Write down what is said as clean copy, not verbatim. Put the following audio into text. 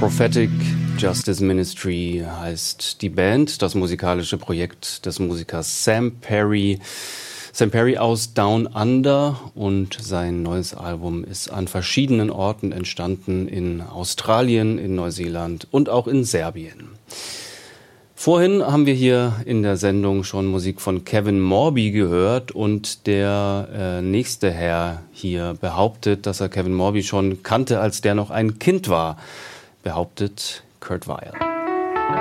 Prophetic Justice Ministry heißt die Band, das musikalische Projekt des Musikers Sam Perry. Sam Perry aus Down Under, und sein neues Album ist an verschiedenen Orten entstanden, in Australien, in Neuseeland und auch in Serbien. Vorhin haben wir hier in der Sendung schon Musik von Kevin Morby gehört, und der nächste Herr hier behauptet, dass er Kevin Morby schon kannte, als der noch ein Kind war, behauptet Kurt Weill.